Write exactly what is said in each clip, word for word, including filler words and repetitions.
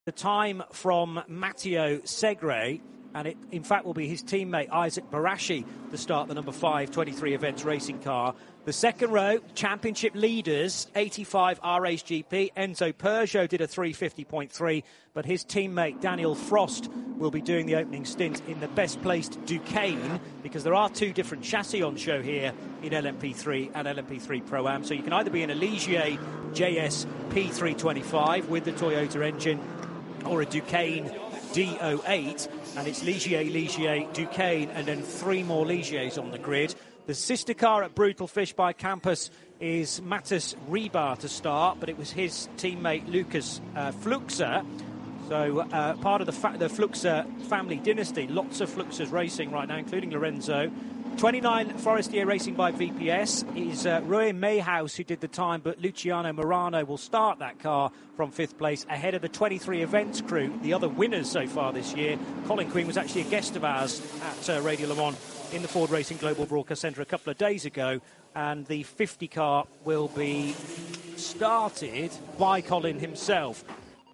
The time from Matteo Segre, and it in fact will be his teammate Isaac Barashi to start the number five twenty-three events racing car. The second row, championship leaders, eighty-five R H G P. Enzo Peugeot did a three fifty point three, but his teammate Daniel Frost will be doing the opening stint in the best placed Duqueine, because there are two different chassis on show here in L M P three and L M P three Pro-Am. So you can either be in a Ligier J S P three twenty-five with the Toyota engine, or a Duqueine D oh eight, and it's Ligier, Ligier, Duqueine, and then three more Ligiers on the grid. The sister car at Brutal Fish by Campus is Matus Rebar to start, but it was his teammate Lucas uh, Fluxer. So uh, part of the, fa- the Fluxer family dynasty. Lots of Fluxers racing right now, including Lorenzo. twenty-nine Forestier Racing by V P S is uh, Roy Mayhouse who did the time, but Luciano Morano will start that car from fifth place ahead of the twenty-three events crew, the other winners so far this year. Colin Queen was actually a guest of ours at uh, Radio Le Mans in the Ford Racing Global Broadcast Centre a couple of days ago, and the fifty car will be started by Colin himself.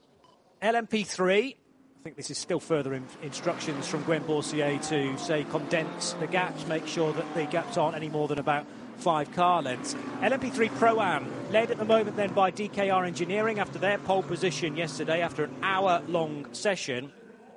L M P three, I think this is still further in- instructions from Gwen Boursier to, say, condense the gaps, make sure that the gaps aren't any more than about five car lengths. L M P three Pro-Am, led at the moment then by D K R Engineering after their pole position yesterday after an hour-long session,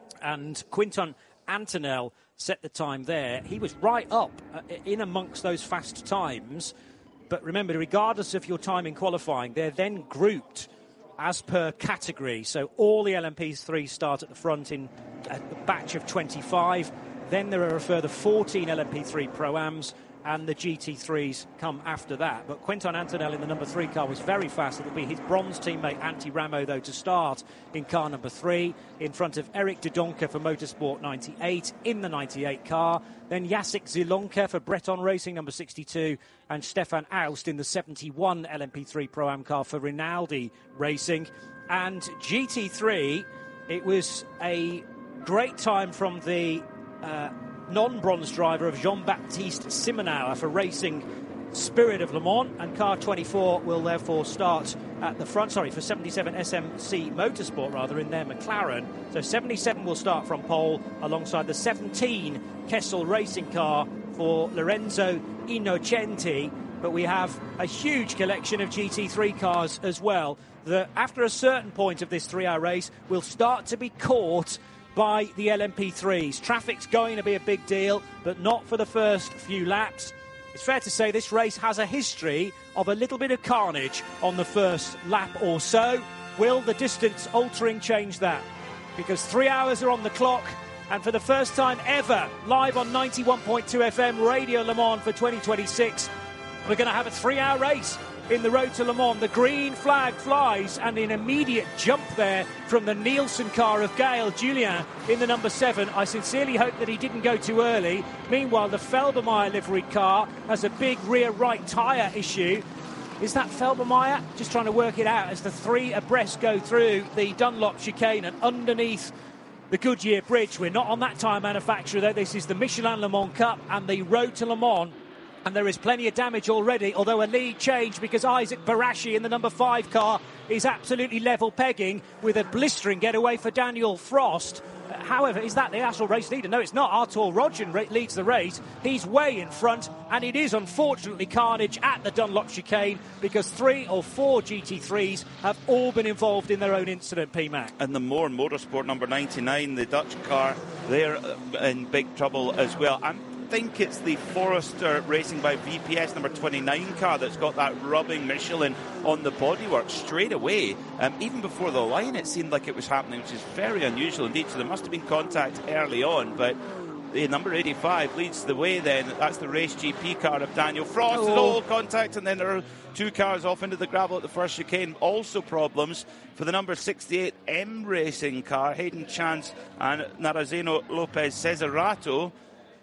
and Quinton Antonell set the time there. He was right up uh, in amongst those fast times, but remember, regardless of your time in qualifying, they're then grouped as per category. So all the L M P three start at the front in a batch of twenty-five. Then there are a further fourteen L M P three Pro-Ams, and the G T threes come after that. But Quinton Antonell in the number three car was very fast. It'll be his bronze teammate Antti Ramo, though, to start in car number three, in front of Eric de Doncker for Motorsport ninety-eight in the ninety-eight car. Then Jacek Zielonka for Breton Racing, number sixty-two, and Stefan Aust in the seventy-one L M P three Pro-Am car for Rinaldi Racing. And G T three, it was a great time from the Uh, non-bronze driver of Jean-Baptiste Simonauer for Racing Spirit of Le Mans, and car twenty-four will therefore start at the front, sorry, for seventy-seven S M C Motorsport, rather, in their McLaren. So seventy-seven will start from pole alongside the seventeen Kessel Racing car for Lorenzo Innocenti. But we have a huge collection of G T three cars as well that, after a certain point of this three-hour race, will start to be caught by the L M P threes. Traffic's going to be a big deal, but not for the first few laps. It's fair to say this race has a history of a little bit of carnage on the first lap or so. Will the distance altering change that? Because three hours are on the clock, and for the first time ever, live on ninety-one point two F M Radio Le Mans for twenty twenty-six, we're going to have a three-hour race in the Road to Le Mans. The green flag flies, and an immediate jump there from the Nielsen car of Gaël Julien in the number seven. I sincerely hope that he didn't go too early. Meanwhile, the Felbermeyer livery car has a big rear right tyre issue. Is that Felbermeyer? Just trying to work it out as the three abreast go through the Dunlop chicane and underneath the Goodyear Bridge. We're not on that tyre manufacturer, though. This is the Michelin Le Mans Cup and the Road to Le Mans. And there is plenty of damage already, although a lead change, because Isaac Barashi in the number five car is absolutely level pegging with a blistering getaway for Daniel Frost. Uh, however, is that the actual race leader? No, it's not. Artur Rodgen ra- leads the race. He's way in front, and it is unfortunately carnage at the Dunlop chicane, because three or four G T threes have all been involved in their own incident, P MAC. And the Moore Motorsport number ninety-nine, the Dutch car, they're in big trouble as well. I'm I think it's the Forester Racing by V P S number twenty-nine car that's got that rubbing Michelin on the bodywork straight away. Um, even before the line, it seemed like it was happening, which is very unusual indeed. So there must have been contact early on, but the number eighty-five leads the way then. That's the Race G P car of Daniel Frost. Oh. All contact, and then there are two cars off into the gravel at the first chicane. Also problems for the number sixty-eight M Racing car, Hayden Chance and Narazeno Lopez Cesarato.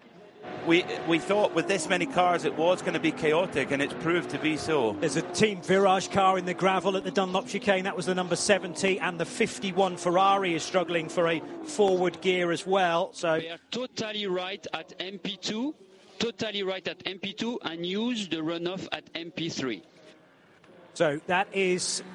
We we thought with this many cars it was going to be chaotic, and it's proved to be so. There's a Team Virage car in the gravel at the Dunlop chicane. That was the number seventy, and the fifty-one Ferrari is struggling for a forward gear as well. So they are totally right at M P two, totally right at M P two, and use the runoff at M P three. So that is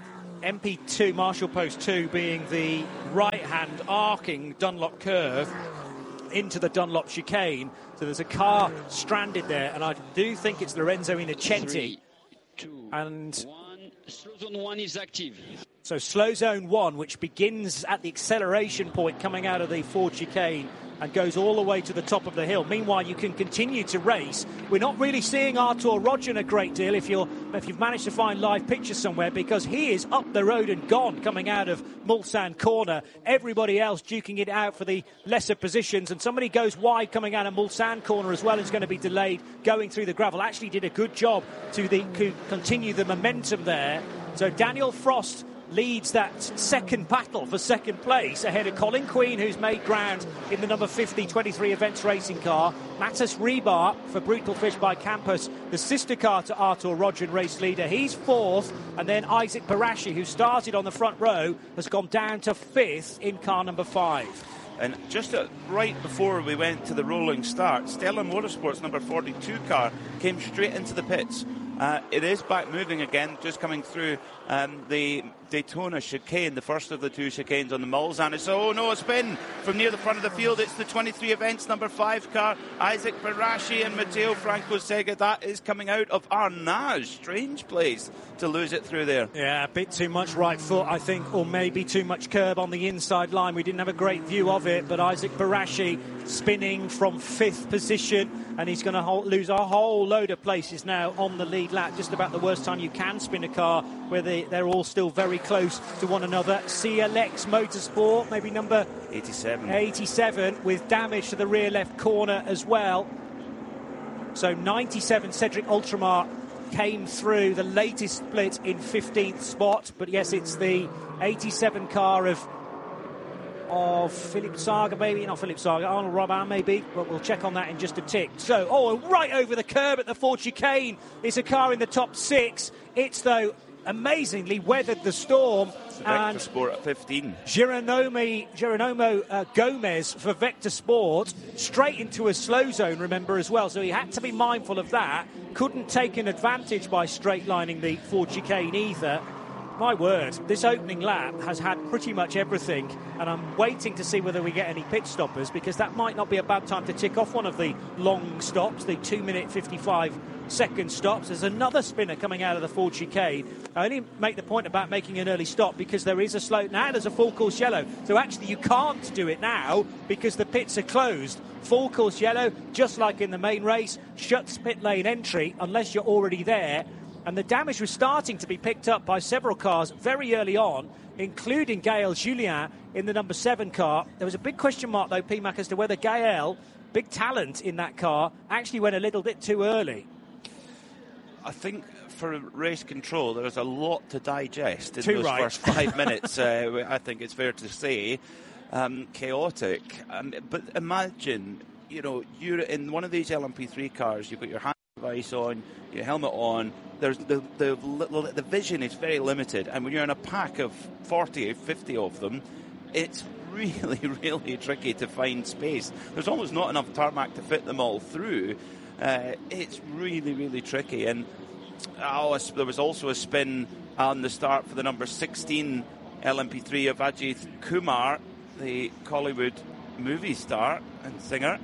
M P two, Marshall Post two, being the right-hand arcing Dunlop curve into the Dunlop chicane. So there's a car stranded there, and I do think it's Lorenzo Innocenti. Three, two, and one. Slow zone one is active. So slow zone one, which begins at the acceleration point coming out of the Ford chicane and goes all the way to the top of the hill. Meanwhile, you can continue to race. We're not really seeing Artur Rodgen a great deal if you're if you've managed to find live pictures somewhere, because he is up the road and gone coming out of Mulsanne corner. Everybody else duking it out for the lesser positions, and somebody goes wide coming out of Mulsanne corner as well, is going to be delayed going through the gravel. Actually did a good job to, the, to continue the momentum there. So Daniel Frost leads that second battle for second place ahead of Colin Queen, who's made ground in the number fifty twenty-three Events racing car. Mattis Rebar for Brutal Fish by Campus, the sister car to Artur Rodgen, race leader. He's fourth, and then Isaac Barashi, who started on the front row, has gone down to fifth in car number five. And just uh, right before we went to the rolling start, Stellar Motorsports number forty-two car came straight into the pits. Uh, it is back moving again, just coming through um, the Daytona chicane, the first of the two chicanes on the Mulsanne. So, oh no, a spin from near the front of the field. It's the twenty-three Events number five car, Isaac Barashi and Matteo Francosega. That is coming out of Arnage. Strange place to lose it through there. Yeah, a bit too much right foot, I think, or maybe too much curb on the inside line. We didn't have a great view of it, but Isaac Barashi spinning from fifth position, and he's going to lose a whole load of places now on the lead lap. Just about the worst time you can spin a car, where they, they're all still very close to one another. C L X Motorsport, maybe number eighty-seven. eighty-seven, with damage to the rear left corner as well. So ninety-seven, Cedric Ultramar came through the latest split in fifteenth spot. But yes, it's the eighty-seven car of of Philip Saga, maybe not Philip Saga, Arnold Robin maybe, but we'll check on that in just a tick. So, oh, right over the curb at the Ford chicane is a car in the top six. It's, though, amazingly weathered the storm. Vector and Sport at fifteen. Geronimo, Geronimo uh, Gomez for Vector Sport, straight into a slow zone, remember, as well. So he had to be mindful of that. Couldn't take an advantage by straight lining the Ford chicane either. My word, this opening lap has had pretty much everything, and I'm waiting to see whether we get any pit stoppers, because that might not be a bad time to tick off one of the long stops, the two minute fifty-five second stops. There's another spinner coming out of the Ford chicane. I only make the point about making an early stop because there is a slow... Now there's a full course yellow, so actually you can't do it now because the pits are closed. Full course yellow, just like in the main race, shuts pit lane entry unless you're already there. And the damage was starting to be picked up by several cars very early on, including Gaël Julien in the number seven car. There was a big question mark, though, P MAC, as to whether Gaël, big talent in that car, actually went a little bit too early. I think for race control, there's a lot to digest in Too those right. first five minutes. Uh, I think it's fair to say. Um, chaotic. Um, but imagine, you know, you're in one of these L M P three cars, you've got your hand device on, your helmet on. There's the, the the vision is very limited, and when you're in a pack of forty or fifty of them, it's really, really tricky to find space. There's almost not enough tarmac to fit them all through. Uh, it's really, really tricky. And oh, there was also a spin on the start for the number sixteen L M P three of Ajit Kumar, the Collywood movie star and singer.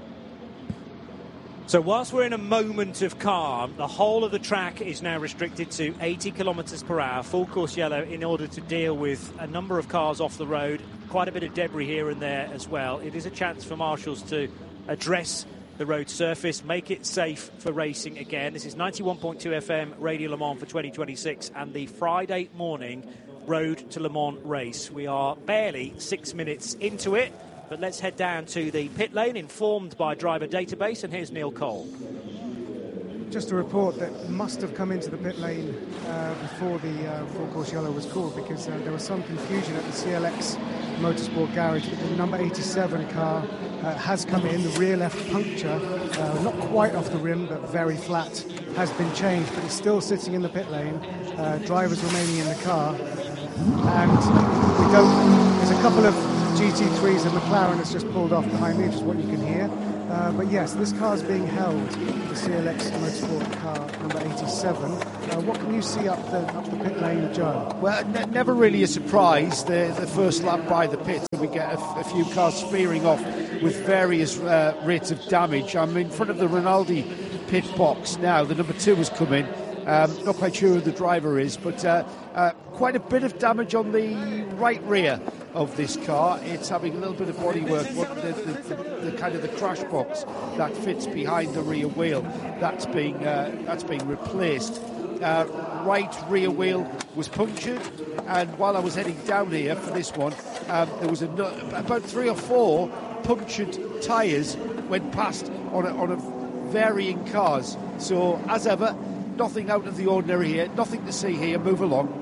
So whilst we're in a moment of calm, the whole of the track is now restricted to eighty kilometres per hour, full course yellow, in order to deal with a number of cars off the road, quite a bit of debris here and there as well. It is a chance for marshals to address the road surface, make it safe for racing again. This is ninety-one point two F M Radio Le Mans for twenty twenty-six and the Friday morning Road to Le Mans race. We are barely six minutes into it. But let's head down to the pit lane, informed by driver database, and here's Neil Cole. Just a report that must have come into the pit lane uh, before the uh, full course yellow was called, because uh, there was some confusion at the C L X Motorsport garage. The number eighty-seven car uh, has come in. The rear left puncture, uh, not quite off the rim, but very flat, has been changed, but it's still sitting in the pit lane. Uh, drivers remaining in the car. And we don't, there's a couple of G T threes and McLaren has just pulled off behind me, which is what you can hear. Uh, but yes, this car is being held, the C L X Motorsport car number eighty-seven. Uh, what can you see up the up the pit lane, Joe? Well, ne- never really a surprise. The, the first lap by the pit, we get a, f- a few cars spearing off with various uh, rates of damage. I'm in front of the Rinaldi pit box now. The number two has come in. Um, not quite sure who the driver is, but uh, uh, quite a bit of damage on the right rear of this car. It's having a little bit of bodywork. What the, the, the, the kind of the crash box that fits behind the rear wheel, that's being uh, that's being replaced. Uh, right rear wheel was punctured, and while I was heading down here for this one, um, there was a, about three or four punctured tyres went past on a, on a varying cars. So as ever, nothing out of the ordinary here, nothing to see here. Move along.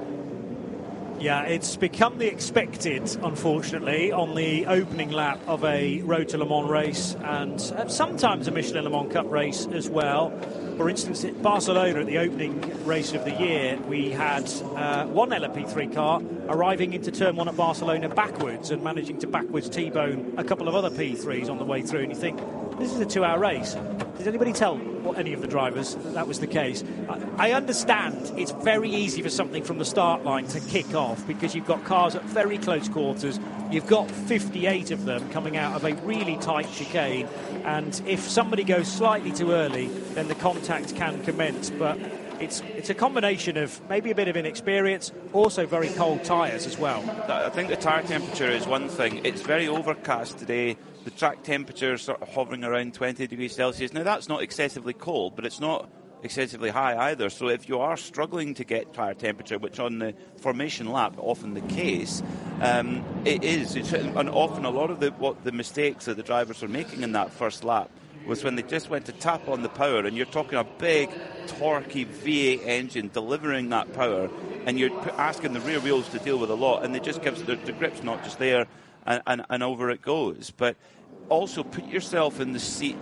Yeah, it's become the expected, unfortunately, on the opening lap of a Road to Le Mans race, and sometimes a Michelin Le Mans Cup race as well. For instance, at Barcelona, at the opening race of the year, we had uh, one L M P three car arriving into turn one at Barcelona backwards and managing to backwards T-bone a couple of other P threes on the way through. And you think, this is a two-hour race. Did anybody tell any of the drivers that, that was the case? I, I understand it's very easy for something from the start line to kick off because you've got cars at very close quarters. You've got fifty-eight of them coming out of a really tight chicane, and if somebody goes slightly too early, then the contact can commence. But it's it's a combination of maybe a bit of inexperience, also very cold tyres as well. I think the tyre temperature is one thing. It's very overcast today. The track temperature is sort of hovering around twenty degrees Celsius. Now, that's not excessively cold, but it's not excessively high either. So if you are struggling to get tyre temperature, which on the formation lap often the case, um, it is. It's, and often a lot of the what the mistakes that the drivers are making in that first lap was when they just went to tap on the power, and you're talking a big, torquey V eight engine delivering that power, and you're asking the rear wheels to deal with a lot, and it just gives the, the grip's not just there, and, and, and over it goes. But also put yourself in the seat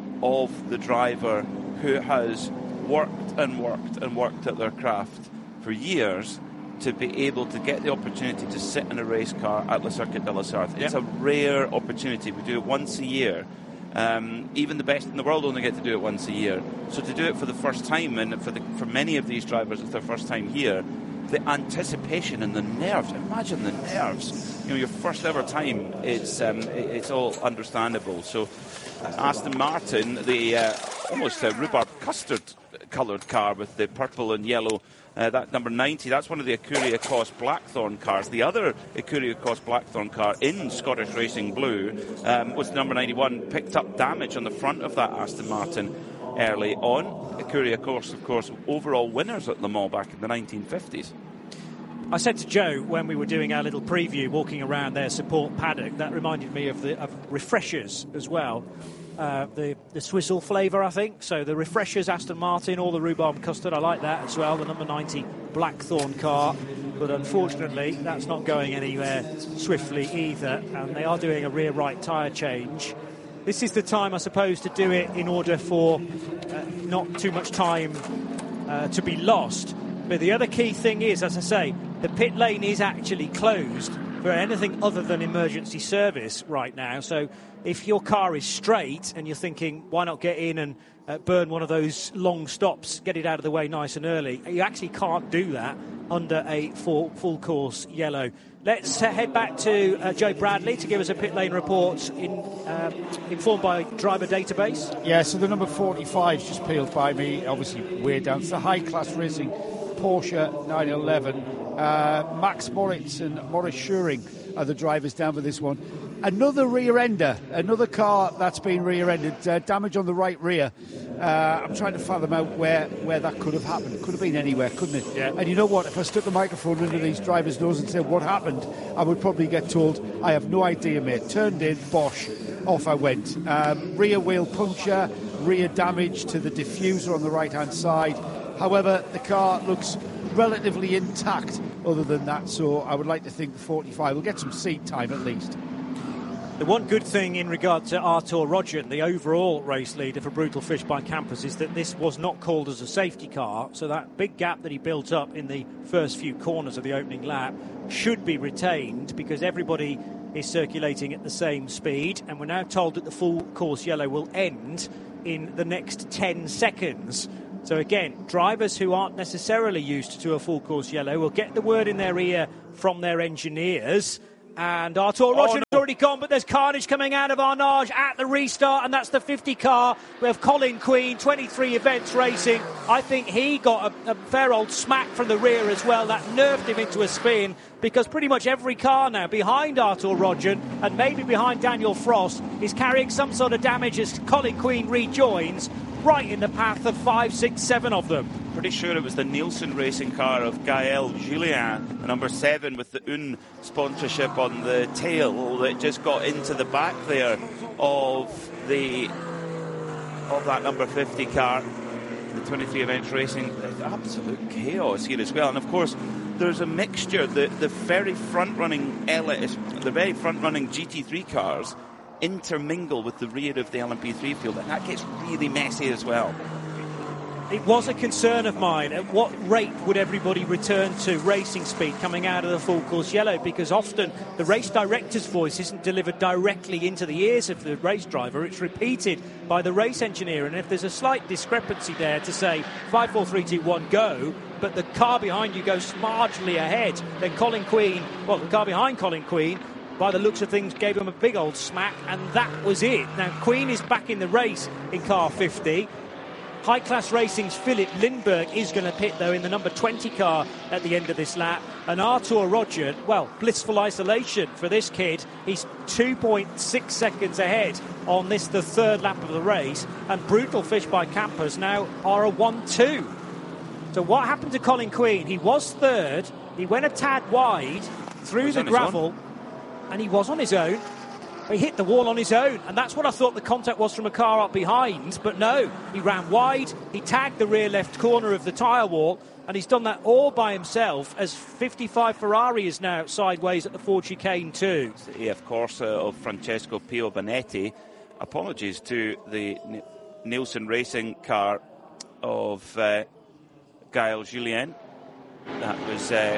of the driver who has worked and worked and worked at their craft for years to be able to get the opportunity to sit in a race car at Le Circuit de la Sarthe. It's yep. a rare opportunity. We do it once a year. Um, even the best in the world only get to do it once a year. So to do it for the first time, and for the, for many of these drivers it's their first time here, the anticipation and the nerves, imagine the nerves. You know, your first ever time, it's um, it's all understandable. So Aston Martin, the uh, almost a rhubarb custard coloured car with the purple and yellow, uh, that number ninety, that's one of the Ecurie Ecosse Blackthorn cars. The other Ecurie Ecosse Blackthorn car in Scottish Racing Blue um, was number ninety-one, picked up damage on the front of that Aston Martin early on. Ecurie Ecosse, of course, overall winners at Le Mans back in the nineteen fifties. I said to Joe when we were doing our little preview, walking around their support paddock, that reminded me of the of refreshers as well. Uh, the, the Swizzle flavour, I think. So the refreshers, Aston Martin, all the rhubarb custard, I like that as well. The number ninety Blackthorn car. But unfortunately, that's not going anywhere swiftly either. And they are doing a rear right tyre change. This is the time, I suppose, to do it in order for uh, not too much time uh, to be lost. But the other key thing is, as I say, the pit lane is actually closed for anything other than emergency service right now. So if your car is straight and you're thinking, why not get in and uh, burn one of those long stops, get it out of the way nice and early, you actually can't do that under a full, full course yellow. Let's uh, head back to uh, Joe Bradley to give us a pit lane report in, um, informed by Driver Database. Yeah, so the number forty-five just peeled by me, obviously way down. It's the high-class racing Porsche nine eleven. Uh, Max Moritz and Maurice Schuring are the drivers down for this one. Another rear-ender, another car that's been rear-ended, uh, damage on the right rear. Uh, I'm trying to fathom out where, where that could have happened. It could have been anywhere, couldn't it? Yeah. And you know what? If I stuck a microphone under these drivers' nose and said what happened, I would probably get told, I have no idea, mate. Turned in, bosh, off I went. Um, rear wheel puncture, rear damage to the diffuser on the right-hand side. However, the car looks relatively intact other than that, so I would like to think the forty-five will get some seat time at least. The one good thing in regard to Artur Rodgen, the overall race leader for Brutal Fish by Campus, is that this was not called as a safety car, so that big gap that he built up in the first few corners of the opening lap should be retained, because everybody is circulating at the same speed, and we're now told that the full course yellow will end in the next ten seconds. So again, drivers who aren't necessarily used to a full course yellow will get the word in their ear from their engineers. And Artur Rodgen oh, has no. already gone, but there's carnage coming out of Arnage at the restart, and that's the fifty car. We have Colin Queen, twenty-three events racing. I think he got a, a fair old smack from the rear as well. That nerved him into a spin, because pretty much every car now behind Artur Rodgen and maybe behind Daniel Frost is carrying some sort of damage as Colin Queen rejoins, right in the path of five, six, seven of them. Pretty sure it was the Nielsen racing car of Gaël Julien, the number seven with the Un sponsorship on the tail, that just got into the back there of the of that number fifty car. The twenty-three events racing, absolute chaos here as well. And of course, there's a mixture. The the very front running L S, the very front running G T three cars intermingle with the rear of the L M P three field, and that gets really messy as well. It was a concern of mine. At what rate would everybody return to racing speed coming out of the full course yellow? Because often the race director's voice isn't delivered directly into the ears of the race driver. It's repeated by the race engineer. And if there's a slight discrepancy there to say five, four, three, two, one, go, but the car behind you goes marginally ahead, then Colin Queen, well, the car behind Colin Queen, by the looks of things, gave him a big old smack, and that was it. Now, Queen is back in the race in car fifty. High Class Racing's Philip Lindbergh is going to pit, though, in the number twenty car at the end of this lap. And Artur Rodgen, well, blissful isolation for this kid. He's two point six seconds ahead on this, the third lap of the race. And Brutal Fish by Campers now are a one two. So what happened to Colin Queen? He was third. He went a tad wide through the gravel. And he was on his own. He hit the wall on his own, and that's what I thought the contact was from a car up behind. But no, he ran wide, he tagged the rear left corner of the tyre wall, and he's done that all by himself, as fifty-five Ferrari is now sideways at the Ford chicane too. It's the A F Corsa of Francesco Pio Bonetti. Apologies to the N- Nielsen racing car of uh, Gaël Julien. That was uh,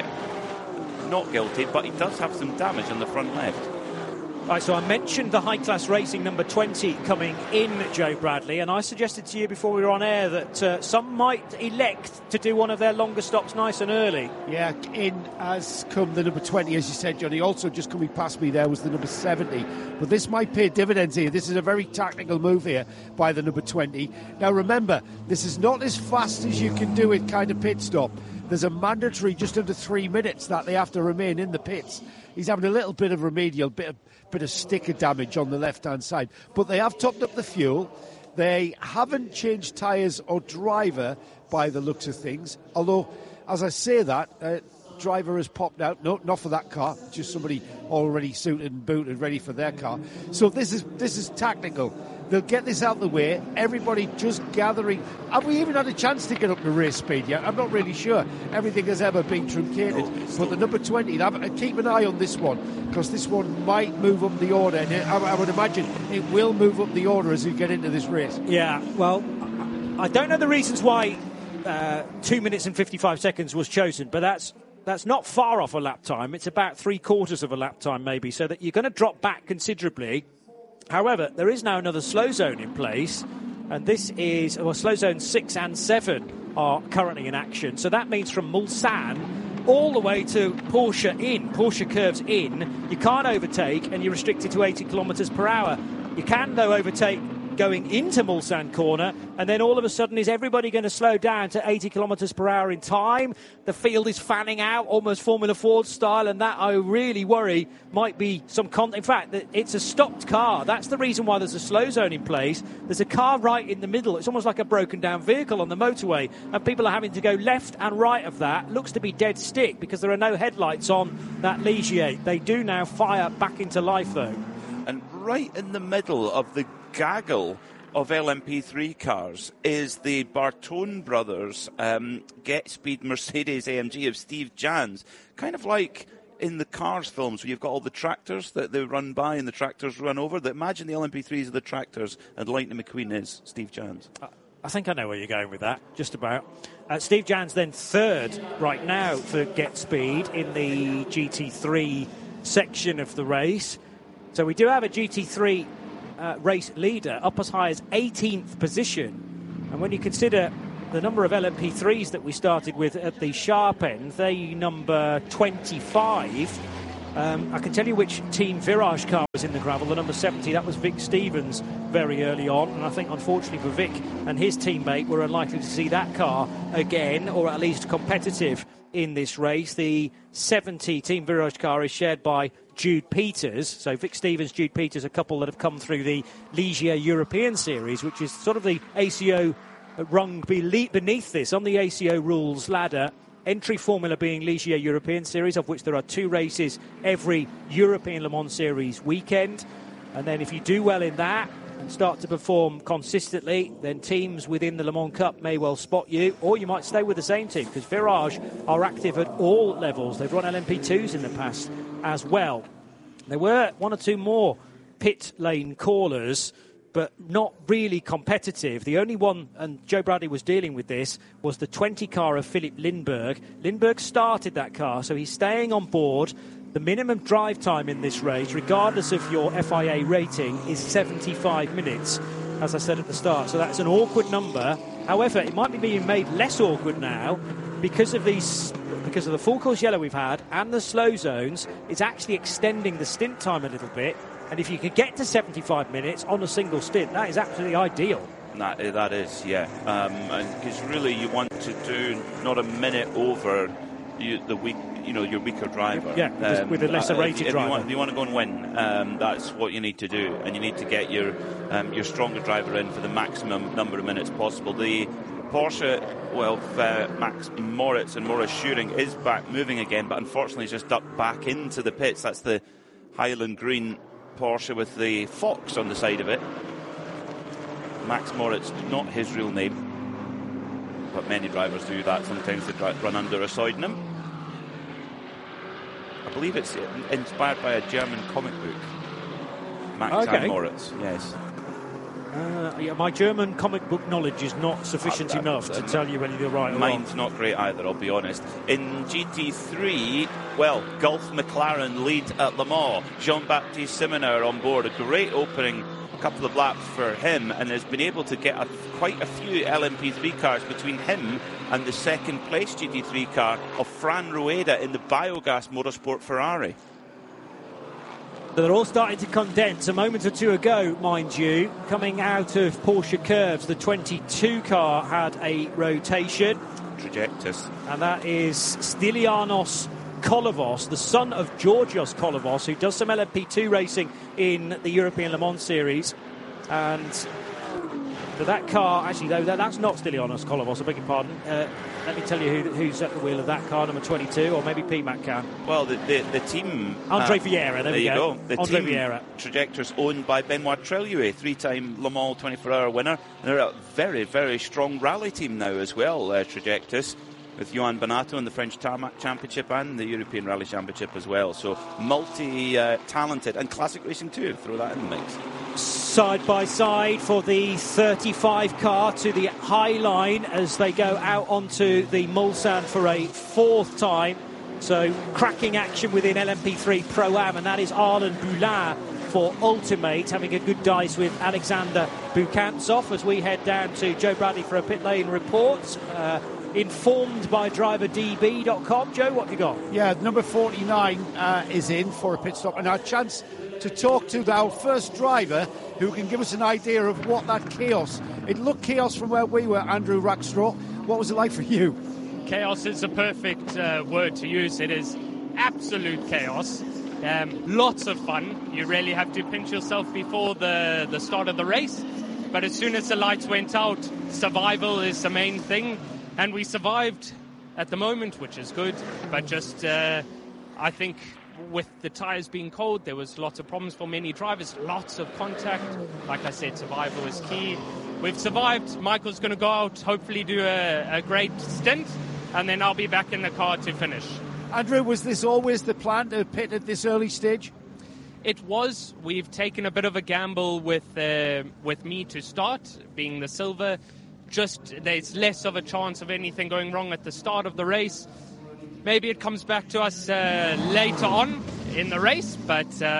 not guilty, but he does have some damage on the front left. Right, so I mentioned the High Class Racing number twenty coming in, Joe Bradley, and I suggested to you before we were on air that uh, some might elect to do one of their longer stops nice and early. Yeah, in has come the number twenty, as you said, Johnny. Also just coming past me there was the number seventy. But this might pay dividends here. This is a very tactical move here by the number twenty. Now remember, this is not as fast as you can do it kind of pit stop. There's a mandatory just under three minutes that they have to remain in the pits. He's having a little bit of remedial, bit of, bit of sticker damage on the left-hand side. But they have topped up the fuel. They haven't changed tyres or driver by the looks of things. Although, as I say that, uh, driver has popped out. No, not for that car. Just somebody already suited and booted, ready for their car. So this is this is tactical. They'll get this out of the way. Everybody just gathering. Have we even had a chance to get up to race speed yet? I'm not really sure. Everything has ever been truncated. But the number twenty, keep an eye on this one, because this one might move up the order. And I, I would imagine it will move up the order as we get into this race. Yeah, well, I don't know the reasons why uh, two minutes and fifty-five seconds was chosen, but that's that's not far off a lap time. It's about three quarters of a lap time, maybe, so that you're going to drop back considerably. However, there is now another slow zone in place, and this is, well, slow zone six and seven are currently in action. So that means from Mulsanne all the way to Porsche in, Porsche curves in, you can't overtake, and you're restricted to eighty kilometres per hour. You can, though, overtake going into Mulsanne corner, and then all of a sudden is everybody going to slow down to eighty kilometres per hour in time? The field is fanning out, almost Formula Ford style, and that, I really worry, might be some con. In fact, it's a stopped car. That's the reason why there's a slow zone in place. There's a car right in the middle. It's almost like a broken down vehicle on the motorway, and people are having to go left and right of that. Looks to be dead stick because there are no headlights on that Ligier. They do now fire back into life, though. And right in the middle of the gaggle of L M P three cars is the Bartone brothers um, Get Speed Mercedes A M G of Steve Jans. Kind of like in the Cars films where you've got all the tractors that they run by and the tractors run over. That imagine the L M P threes are the tractors and Lightning McQueen is Steve Jans. I think I know where you're going with that, just about. Uh, Steve Jans then third right now for Get Speed in the G T three section of the race. So we do have a G T three uh, race leader up as high as eighteenth position. And when you consider the number of L M P threes that we started with at the sharp end, they number twenty-five. Um, I can tell you which Team Virage car was in the gravel. The number seventy, that was Vic Stevens very early on. And I think, unfortunately for Vic and his teammate, we're unlikely to see that car again, or at least competitive in this race. The seventy Team Virage car is shared by Jude Peters. So Vic Stevens, Jude Peters, a couple that have come through the Ligier European Series, which is sort of the A C O rung beneath this on the A C O rules ladder. Entry formula being Ligier European Series, of which there are two races every European Le Mans Series weekend. And then if you do well in that and start to perform consistently, then teams within the Le Mans Cup may well spot you, or you might stay with the same team, because Virage are active at all levels. They've run L M P twos in the past as well. There were one or two more pit lane callers, but not really competitive. The only one, and Joe Bradley was dealing with this, was the twenty car of Philip Lindbergh. Lindbergh started that car, so he's staying on board. The minimum drive time in this race, regardless of your F I A rating, is seventy-five minutes, as I said at the start. So that's an awkward number. However, it might be being made less awkward now because of these, because of the full course yellow we've had and the slow zones. It's actually extending the stint time a little bit. And if you could get to seventy-five minutes on a single stint, that is absolutely ideal. That, that is, yeah. Um, and because really you want to do not a minute over you, the weak, you know, your weaker driver. Yeah, um, with a lesser rated if, if driver. You want, if you want to go and win, um, that's what you need to do. And you need to get your um, your stronger driver in for the maximum number of minutes possible. The Porsche, well, uh, Max Moritz and Maurice Schuring is back moving again, but unfortunately he's just ducked back into the pits. That's the Highland Green Porsche with the fox on the side of it. Max Moritz, not his real name, but many drivers do that. Sometimes they run under a pseudonym. I believe it's inspired by a German comic book. Max okay. and Moritz, yes. Uh, yeah, my German comic book knowledge is not sufficient uh, uh, enough uh, to tell you whether you're right or Mine's wrong. not great either, I'll be honest. In G T three, well, Gulf McLaren lead at Le Mans. Jean-Baptiste Simoner on board. A great opening couple of laps for him, and has been able to get a, quite a few L M P three cars between him and the second place G T three car of Fran Rueda in the Biogas Motorsport Ferrari. They're all starting to condense. A moment or two ago, mind you, coming out of Porsche Curves, the twenty-two car had a rotation. Trajectus. And that is Stylianos Kolovos, the son of Georgios Kolovos, who does some L M P two racing in the European Le Mans Series. And that car, actually, though, that's not Stylianos Kolovos, I beg your pardon. Uh, let me tell you who, who's at the wheel of that car, number twenty-two, or maybe P MAC can. Well, the, the, the team... Andre uh, Vieira, there, there we you go. go. The Andre team Vieira. Trajectors owned by Benoit Treluet, three-time Le Mans twenty-four hour winner. And they're a very, very strong rally team now as well, uh, Trajectus, with Johan Bonato in the French Tarmac Championship and the European Rally Championship as well. So multi-talented, uh, and classic racing too, throw that in the mix. Side by side for the thirty-five car to the high line as they go out onto the Mulsanne for a fourth time. So cracking action within L M P three Pro-Am, and that is Arlen Boulin for Ultimate, having a good dice with Alexander Bukantsov as we head down to Joe Bradley for a pit lane report. Uh, informed by driver D B dot com. Joe, what have you got? Yeah, number forty-nine uh, is in for a pit stop, and our chance to talk to our first driver who can give us an idea of what that chaos. It looked chaos from where we were, Andrew Rackstraw. What was it like for you? Chaos is a perfect uh, word to use. It is absolute chaos. Um, lots of fun. You really have to pinch yourself before the, the start of the race. But as soon as the lights went out, survival is the main thing. And we survived at the moment, which is good. But just, uh, I think, with the tyres being cold, there was lots of problems for many drivers, lots of contact. Like I said, survival is key. We've survived. Michael's going to go out, hopefully do a, a great stint, and then I'll be back in the car to finish. Andrew, was this always the plan to pit at this early stage? It was. We've taken a bit of a gamble with uh, with me to start, being the silver. Just there's less of a chance of anything going wrong at the start of the race. Maybe it comes back to us uh, later on in the race, but uh,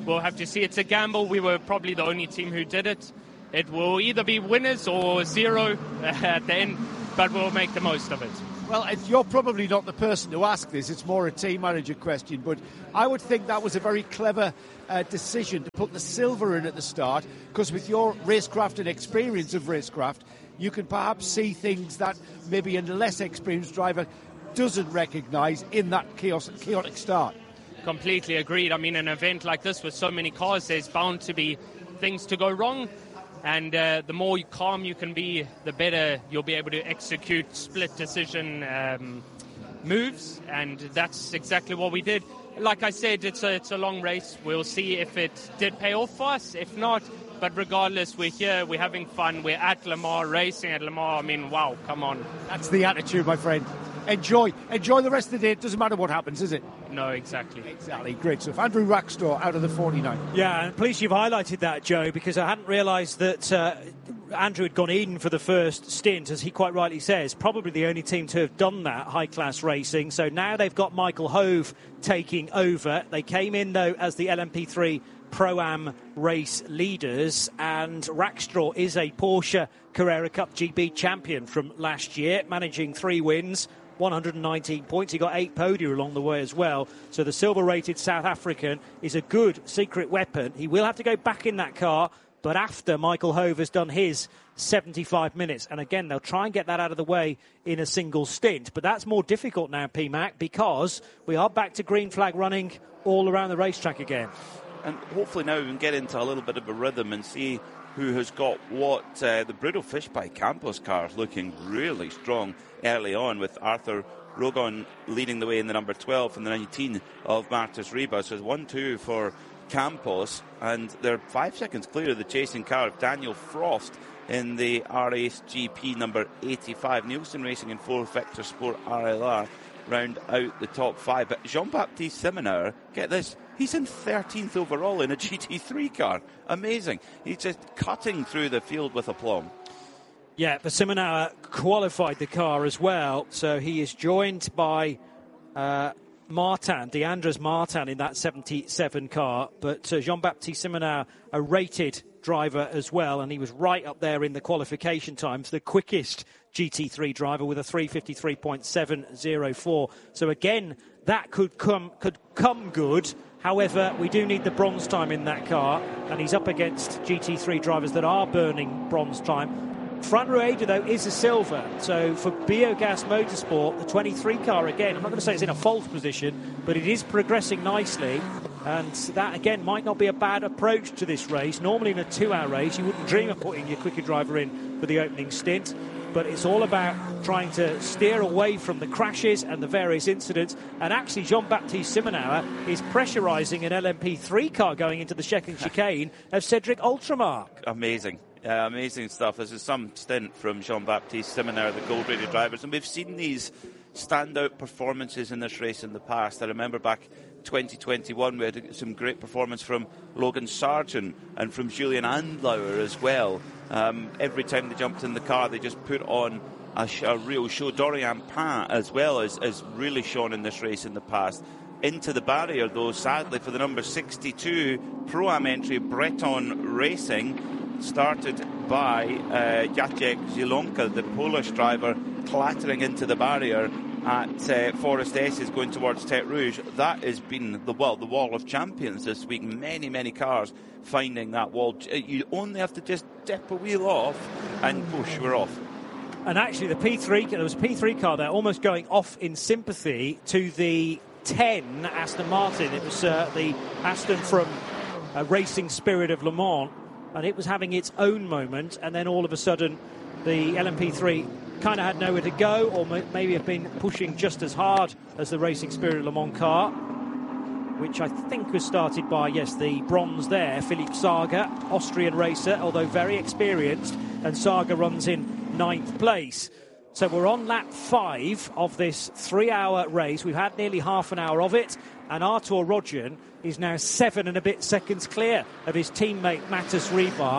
we'll have to see. It's a gamble. We were probably the only team who did it. It will either be winners or zero at the end, but we'll make the most of it. Well, you're probably not the person to ask this. It's more a team manager question. But I would think that was a very clever uh, decision to put the silver in at the start, because with your racecraft and experience of racecraft, you can perhaps see things that maybe a less experienced driver doesn't recognise in that chaos, chaotic start. Completely agreed. I mean, an event like this with so many cars, there's bound to be things to go wrong. And uh, the more calm you can be, the better you'll be able to execute split decision um, moves. And that's exactly what we did. Like I said, it's a, it's a long race. We'll see if it did pay off for us. If not, but regardless, we're here, we're having fun, we're at Le Mans, racing at Le Mans. I mean, wow, come on. That's the attitude, my friend. Enjoy. Enjoy the rest of the day. It doesn't matter what happens, is it? No, exactly. Exactly. Great stuff. Andrew Rackstraw out of the forty-nine. Yeah, and please you've highlighted that, Joe, because I hadn't realised that uh, Andrew had gone in for the first stint, as he quite rightly says. Probably the only team to have done that, high-class racing. So now they've got Michael Hove taking over. They came in, though, as the L M P three Pro-Am race leaders, and Rackstraw is a Porsche Carrera Cup G B champion from last year, managing three wins, one hundred nineteen points. He got eight podia along the way as well. So the silver-rated South African is a good secret weapon. He will have to go back in that car, but after Michael Hove has done his seventy-five minutes. And again, they'll try and get that out of the way in a single stint. But that's more difficult now, P MAC, because we are back to green flag running all around the racetrack again. And hopefully now we can get into a little bit of a rhythm and see who has got what. Uh, the Brutal Fish by Campos car is looking really strong early on, with Arthur Rogon leading the way in the number twelve and the nineteen of Martus Ribas. So it's one two for Campos, and they're five seconds clear of the chasing car of Daniel Frost in the R S G P number eighty-five. Nielsen Racing in fourth, Vector Sport R L R round out the top five. But Jean-Baptiste Semineur, get this, he's in thirteenth overall in a G T three car. Amazing. He's just cutting through the field with aplomb. Yeah, but Semineur qualified the car as well, so he is joined by uh, Martin, DeAndres Martin in that seventy-seven car, but uh, Jean-Baptiste Semineur, a rated driver as well, and he was right up there in the qualification times, the quickest G T three driver with a three fifty-three point seven oh four. So again, that could come could come good. However, we do need the bronze time in that car, and he's up against G T three drivers that are burning bronze time. Front Rueda, though, is a silver. So for Biogas Motorsport, the twenty-three car, again, I'm not going to say it's in a false position, but it is progressing nicely. And that, again, might not be a bad approach to this race. Normally in a two-hour race, you wouldn't dream of putting your quicker driver in for the opening stint. But it's all about trying to steer away from the crashes and the various incidents. And actually, Jean-Baptiste Semineur is pressurising an L M P three car going into the second chicane of Cedric Ultramark. Amazing. Uh, amazing stuff. This is some stint from Jean-Baptiste Semineur, the gold-rated drivers. And we've seen these standout performances in this race in the past. I remember back twenty twenty-one, we had some great performance from Logan Sargent and from Julian Andlauer as well. Um, every time they jumped in the car, they just put on a, sh- a real show. Dorian Pain as well as, as really shone in this race in the past. Into the barrier, though, sadly, for the number sixty-two Pro-Am entry, Breton Racing, started by uh, Jacek Zielonka, the Polish driver, clattering into the barrier at uh, Forest S, is going towards Tete Rouge. That has been the well, the wall of champions this week. Many, many cars finding that wall. You only have to just dip a wheel off and push, we're off. And actually, the P three, there was a P three car there almost going off in sympathy to the ten Aston Martin. It was uh, the Aston from uh, Racing Spirit of Le Mans, and it was having its own moment, and then all of a sudden the L M P three kind of had nowhere to go, or maybe have been pushing just as hard as the Racing Spirit Le Mans car, which I think was started by, yes, the bronze there, Philippe Saga, Austrian racer, although very experienced, and Saga runs in ninth place. So we're on lap five of this three-hour race. We've had nearly half an hour of it, and Artur Rodjan is now seven and a bit seconds clear of his teammate Matus Ribar.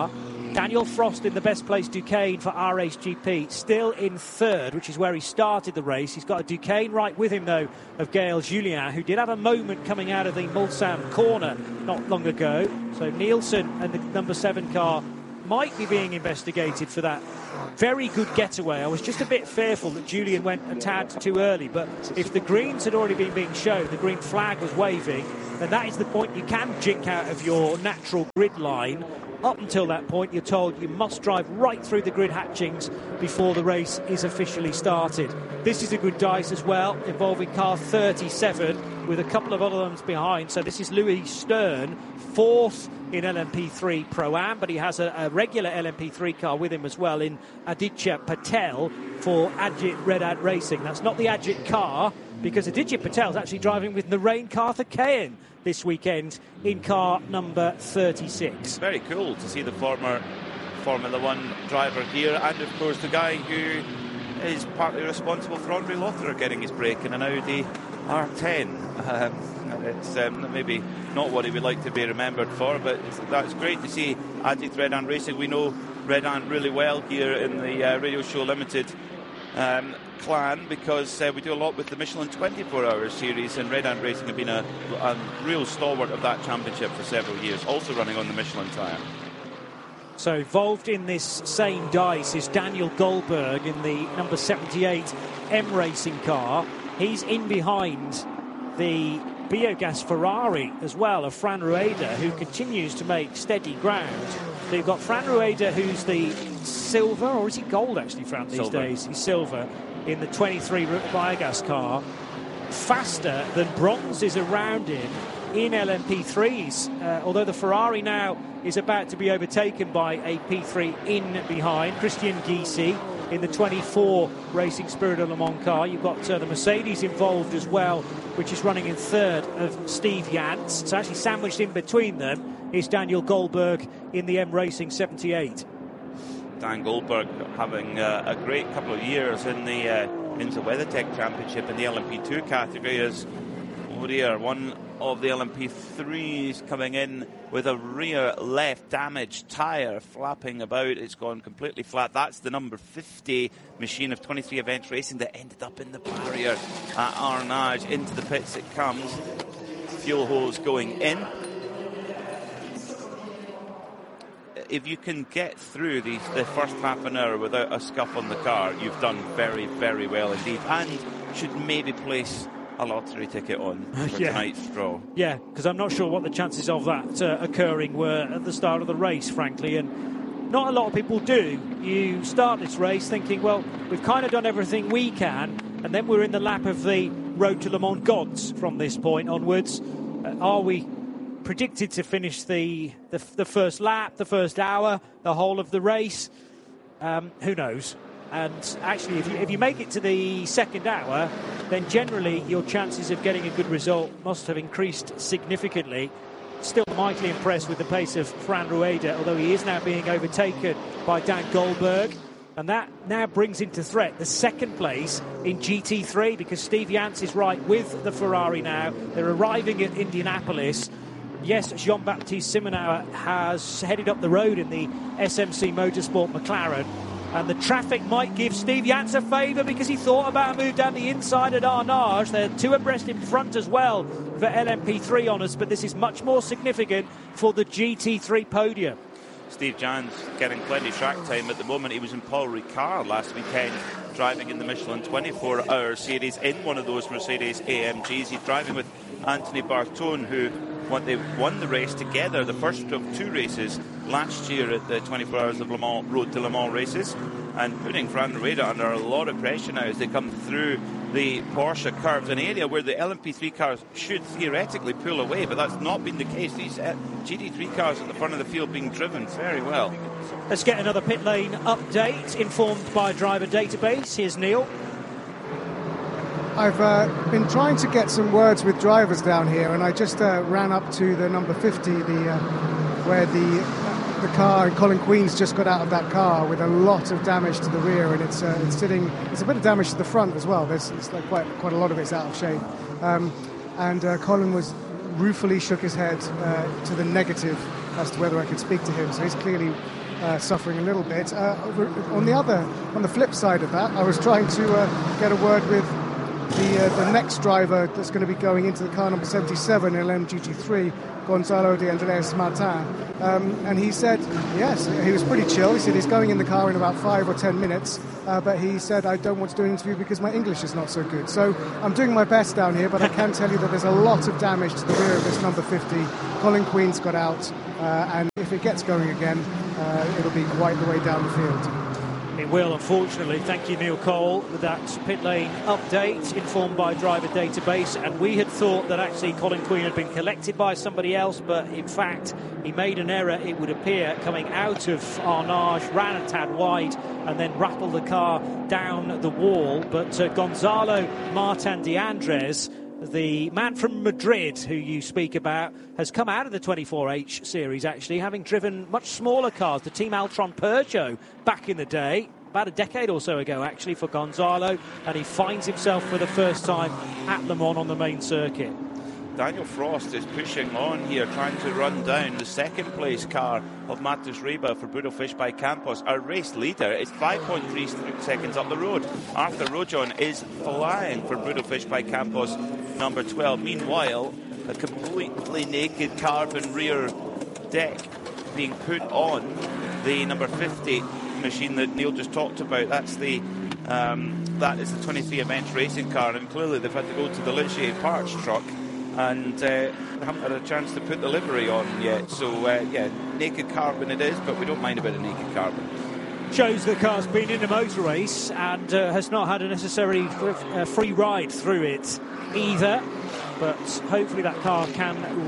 Daniel Frost in the best place Duquesne for R H G P, still in third, which is where he started the race. He's got a Duquesne right with him, though, of Gaël Julien, who did have a moment coming out of the Mulsanne corner not long ago. So Nielsen and the number seven car might be being investigated for that very good getaway. I was just a bit fearful that Julien went a tad too early, but if the greens had already been being shown, the green flag was waving, then that is the point you can jink out of your natural grid line. Up until that point, you're told you must drive right through the grid hatchings before the race is officially started. This is a good dice as well, involving car thirty-seven, with a couple of other ones behind. So this is Louis Stern, fourth in L M P three Pro-Am, but he has a, a regular L M P three car with him as well in Aditya Patel for Ajit Red Hat Racing. That's not the Ajit car, because Aditya Patel's actually driving with Narain Karthikeyan this weekend in car number thirty-six. Very cool to see the former Formula One driver here, and of course the guy who is partly responsible for Andre Lotterer getting his break in an Audi R ten. Um, it's um, maybe not what he would like to be remembered for, but that's great to see Ajit Red Ant Racing. We know Red Ant really well here in the uh, Radio Show Limited um, clan, because uh, we do a lot with the Michelin twenty-four hour series, and Red Ant Racing have been a, a real stalwart of that championship for several years, also running on the Michelin tyre. So involved in this same dice is Daniel Goldberg in the number seventy-eight M Racing car. He's in behind the Biogas Ferrari as well of Fran Rueda, who continues to make steady ground. So you've got Fran Rueda, who's the silver, or is he gold actually, Fran, these silver. days? He's silver in the twenty-three Biogas car. Faster than bronze is around him in L M P threes, uh, although the Ferrari now is about to be overtaken by a P three in behind. Christian Gysi in the twenty-four Racing Spirit of Le Mans car. You've got uh, the Mercedes involved as well, which is running in third of Steve Jans. So actually sandwiched in between them is Daniel Goldberg in the M Racing seventy-eight. Dan Goldberg having uh, a great couple of years in the uh, in the WeatherTech Championship in the L M P two category, as over here one of the L M P threes coming in with a rear left damaged tyre flapping about. It's gone completely flat. That's the number fifty machine of twenty-three Events Racing that ended up in the barrier at Arnage. Into the pits it comes. Fuel hose going in. If you can get through the, the first half an hour without a scuff on the car, you've done very, very well indeed, and should maybe place a lottery ticket on for yeah. tonight's draw. Yeah, because I'm not sure what the chances of that uh, occurring were at the start of the race, frankly, and not a lot of people do. You start this race thinking, well, we've kind of done everything we can, and then we're in the lap of the Road to Le Mans gods from this point onwards. Uh, are we predicted to finish the, the the first lap, the first hour, the whole of the race? Um, who knows? And actually, if you, if you make it to the second hour, then generally your chances of getting a good result must have increased significantly. Still mightily impressed with the pace of Fran Rueda, although he is now being overtaken by Dan Goldberg. And that now brings into threat the second place in G T three, because Steve Jans is right with the Ferrari now. They're arriving at Indianapolis. Yes, Jean-Baptiste Simonauer has headed up the road in the S M C Motorsport McLaren, and the traffic might give Steve Jans a favour because he thought about a move down the inside at Arnage. They're two abreast in front as well for L M P three honours, but this is much more significant for the G T three podium. Steve Jans getting plenty of track time at the moment. He was in Paul Ricard last weekend, driving in the Michelin twenty-four hour series in one of those Mercedes A M Gs. He's driving with Anthony Bartone, who won, they won the race together, the first of two races last year at the twenty-four Hours of Le Mans, Road to Le Mans races, and putting Fran Rueda under a lot of pressure now as they come through the Porsche curves, an area where the L M P three cars should theoretically pull away, but that's not been the case. These uh, G T three cars at the front of the field being driven very well. Let's get another pit lane update informed by Driver Database. Here's Neil. I've uh, been trying to get some words with drivers down here, and I just uh, ran up to the number fifty, the uh, where the uh, the car, and Colin Queen's just got out of that car with a lot of damage to the rear, and it's uh, it's sitting. It's a bit of damage to the front as well. There's it's like quite quite a lot of it's out of shape, um, and uh, Colin was ruefully shook his head uh, to the negative as to whether I could speak to him. So he's clearly uh, suffering a little bit. Uh, on the other, on the flip side of that, I was trying to uh, get a word with the uh, the next driver that's going to be going into the car number seventy-seven in L M G T three, Gonzalo de Andres Martin, um, and he said yes, he was pretty chill. He said he's going in the car in about five or ten minutes, uh, but he said, I don't want to do an interview because my English is not so good. So I'm doing my best down here, but I can tell you that there's a lot of damage to the rear of this number fifty. Colin Queen's got out, uh, and if it gets going again, uh, it'll be quite the way down the field. It will, unfortunately. Thank you, Neil Cole, with that pit lane update informed by Driver Database. And we had thought that actually Colin Queen had been collected by somebody else, but in fact he made an error, it would appear, coming out of Arnage, ran a tad wide and then rattled the car down the wall. But uh, Gonzalo Martin de Andres, the man from Madrid who you speak about, has come out of the twenty-four H series, actually, having driven much smaller cars, the Team Altron Peugeot back in the day, about a decade or so ago, actually, for Gonzalo, and he finds himself for the first time at Le Mans on the main circuit. Daniel Frost is pushing on here, trying to run down the second place car of Matus Reba for Brutal Fish by Campos. Our race leader is five point three seconds up the road. Arthur Rojon is flying for Brutal Fish by Campos, number twelve. Meanwhile, a completely naked carbon rear deck being put on the number fifty machine that Neil just talked about. That's the um, that is the twenty-three events racing car, and clearly they've had to go to the Ligier parts truck, and uh, they haven't had a chance to put the livery on yet. So uh, yeah, naked carbon it is, but we don't mind a bit of naked carbon. Shows the car's been in a motor race and uh, has not had a necessary uh, free ride through it either, but hopefully that car can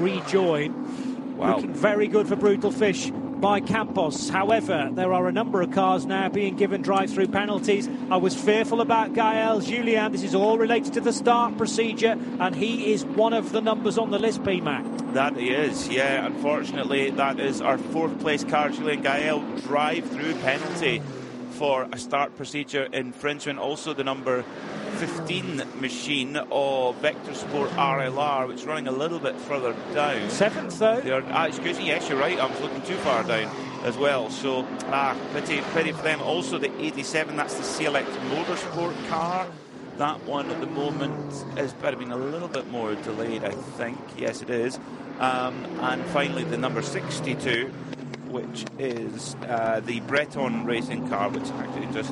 rejoin. Wow. Looking very good for Brutal Fish by Campos. However, there are a number of cars now being given drive-through penalties. I was fearful about Gael Julien. This is all related to the start procedure, and he is one of the numbers on the list, P-Mac. That he is, yeah. Unfortunately, that is our fourth place car, Julien Gael, drive-through penalty for a start procedure infringement. Also the number fifteen machine of Vector Sport R L R, which is running a little bit further down. Seventh, though. They are, ah, excuse me, yes, you're right. I was looking too far down as well. So, ah, pity, pity for them. Also the eighty-seven, that's the C L X Motorsport car. That one at the moment has better been a little bit more delayed, I think. Yes, it is. Um, and finally, the number sixty-two, which is uh, the Breton racing car, which actually just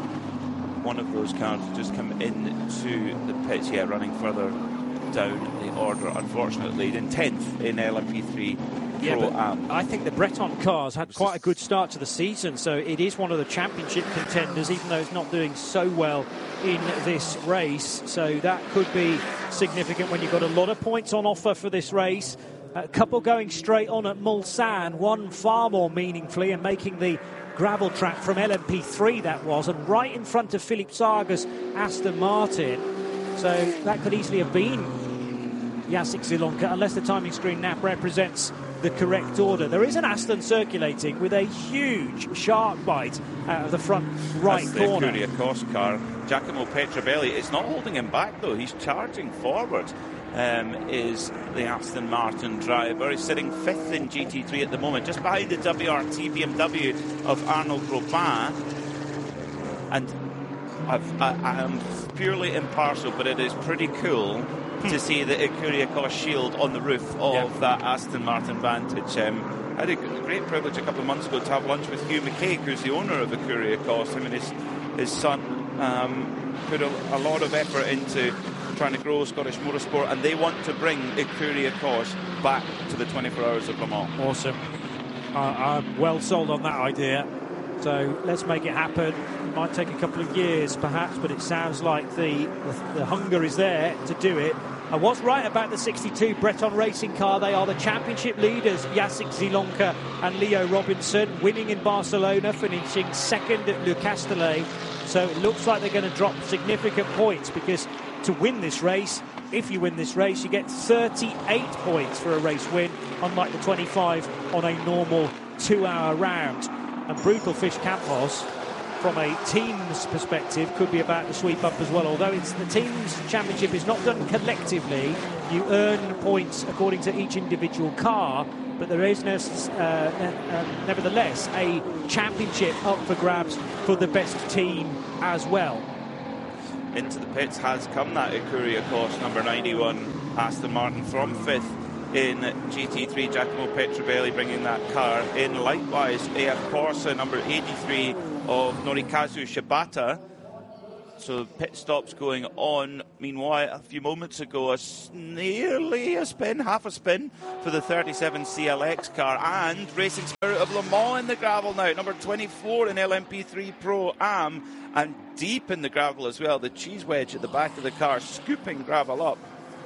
one of those cars just come into the pits, yeah, running further down the order, unfortunately, in tenth in L M P three yeah, Pro but Am. I think the Breton cars had quite a good start to the season, so it is one of the championship contenders, even though it's not doing so well in this race. So that could be significant when you've got a lot of points on offer for this race. A couple going straight on at Mulsanne, one far more meaningfully and making the gravel track from L M P three, that was, and right in front of Philippe Saga's Aston Martin. So that could easily have been Jacek Zielonka, unless the timing screen now represents the correct order. There is an Aston circulating with a huge shark bite out of the front right That's corner. The Courier-Cost car, Giacomo Petrabelli. It's not holding him back, though. He's charging forward. Um, is the Aston Martin driver. He's sitting fifth in G T three at the moment, just behind the W R T B M W of Arnaud Grobin. And I've, I, I am purely impartial, but it is pretty cool to see the Courier-Cost shield on the roof of yeah. that Aston Martin Vantage. Um, I had a great privilege a couple of months ago to have lunch with Hugh McCaig, who's the owner of the Courier-Cost. I mean, his, his son um, put a, a lot of effort into trying to grow Scottish motorsport, and they want to bring a Courier-Cost back to the twenty-four hours of Le Mans. Awesome. Uh, I'm well sold on that idea. So let's make it happen. It might take a couple of years, perhaps, but it sounds like the, the, the hunger is there to do it. I was right about the sixty-two Breton racing car. They are the championship leaders, Jacek Zielonka and Leo Robinson, winning in Barcelona, finishing second at Le Castellet. So it looks like they're going to drop significant points, because to win this race, if you win this race, you get thirty-eight points for a race win, unlike the twenty-five on a normal two-hour round. And Brutal Fish Campos, from a team's perspective, could be about to sweep up as well. Although it's the team's championship is not done collectively, you earn points according to each individual car. but there is no, uh, uh, nevertheless a championship up for grabs for the best team as well. Into the pits has come that Ecurie, of course, number ninety-one, Aston Martin from fifth in G T three. Giacomo Petrovelli bringing that car in. Likewise, A F Corsa, number eighty-three of Norikazu Shibata. So pit stops going on. Meanwhile, a few moments ago, a nearly a spin, half a spin for the thirty-seven C L X car, and Racing Spirit of Le Mans in the gravel now, number twenty-four in L M P three Pro-Am, and deep in the gravel as well. The cheese wedge at the back of the car, scooping gravel up.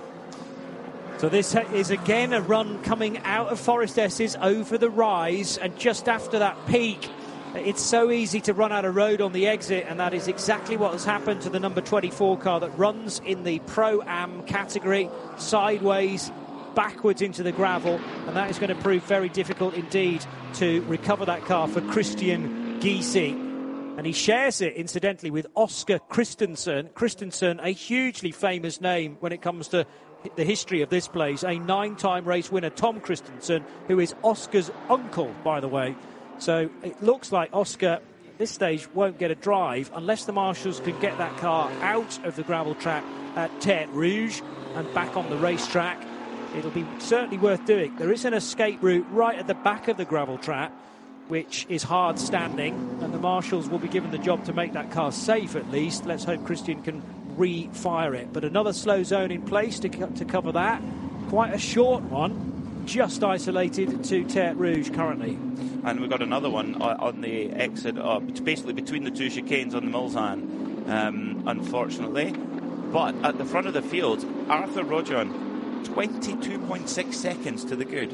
So this is again a run coming out of Forest S's over the rise, and just after that peak, it's so easy to run out of road on the exit, and that is exactly what has happened to the number twenty-four car that runs in the Pro-Am category, sideways, backwards into the gravel, and that is going to prove very difficult indeed to recover that car for Christian Gysi. And he shares it, incidentally, with Oscar Christensen. Christensen, a hugely famous name when it comes to the history of this place, a nine-time race winner, Tom Christensen, who is Oscar's uncle, by the way. So it looks like Oscar, at this stage, won't get a drive unless the marshals can get that car out of the gravel track at Tête Rouge and back on the racetrack. It'll be certainly worth doing. There is an escape route right at the back of the gravel track, which is hard standing, and the marshals will be given the job to make that car safe at least. Let's hope Christian can re-fire it. But another slow zone in place to, co- to cover that. Quite a short one, just isolated to Tête Rouge currently. And we've got another one on the exit, uh, basically between the two chicanes on the Mulsanne, um, unfortunately. But at the front of the field, Arthur Rojon, twenty-two point six seconds to the good.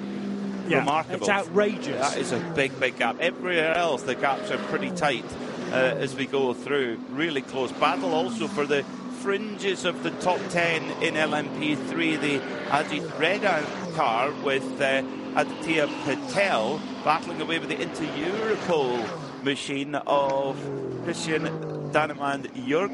Yeah, Remarkable. It's outrageous. That is a big, big gap. Everywhere else, the gaps are pretty tight uh, as we go through. Really close. Battle also for the fringes of the top ten in L M P three. The Ajit Reddy car with uh, Aditya Patel battling away with the Inter-Europol machine of Christian Danemand